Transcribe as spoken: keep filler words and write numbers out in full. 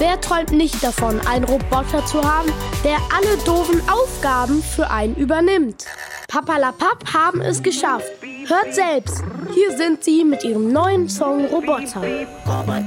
Wer träumt nicht davon, einen Roboter zu haben, der alle doofen Aufgaben für einen übernimmt? Papperlapapp haben es geschafft. Hört selbst, hier sind sie mit ihrem neuen Song Roboter.